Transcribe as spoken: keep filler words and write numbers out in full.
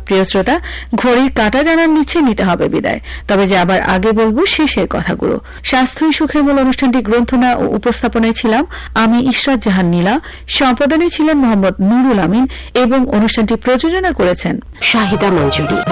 প্রিয় শ্রোতা, ঘড়ির কাঁটা জানার নিচ্ছে নিতে হবে বিদায়। তবে যাবার আগে বলবো শেষের কথাগুলো। স্বাস্থ্যই সুখের মূল অনুষ্ঠানটি গ্রন্থনা ও উপস্থাপনায় ছিলাম আমি ইশরাত জাহান নীলা, সম্পাদনায় ছিলেন মোহাম্মদ নুরুল আমিন এবং অনুষ্ঠানটি প্রযোজনা করেছেন শাহিদা মঞ্জুরি।